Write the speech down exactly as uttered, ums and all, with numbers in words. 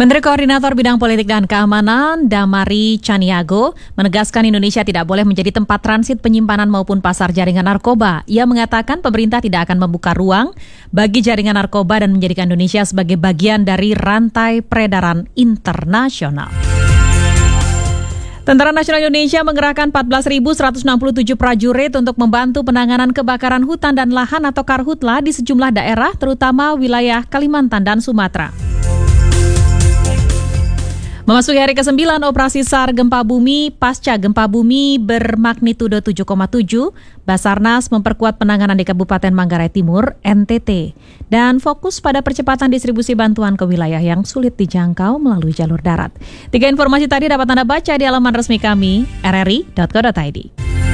Menteri Koordinator Bidang Politik dan Keamanan, Damari Caniago, menegaskan Indonesia tidak boleh menjadi tempat transit penyimpanan maupun pasar jaringan narkoba. Ia mengatakan pemerintah tidak akan membuka ruang bagi jaringan narkoba dan menjadikan Indonesia sebagai bagian dari rantai peredaran internasional. Tentara Nasional Indonesia mengerahkan empat belas ribu seratus enam puluh tujuh prajurit untuk membantu penanganan kebakaran hutan dan lahan atau karhutla di sejumlah daerah, terutama wilayah Kalimantan dan Sumatera. Memasuki hari kesembilan operasi SAR gempa bumi pasca gempa bumi bermagnitudo tujuh koma tujuh, Basarnas memperkuat penanganan di Kabupaten Manggarai Timur, N T T, dan fokus pada percepatan distribusi bantuan ke wilayah yang sulit dijangkau melalui jalur darat. Tiga informasi tadi dapat Anda baca di halaman resmi kami, r r i dot co dot i d.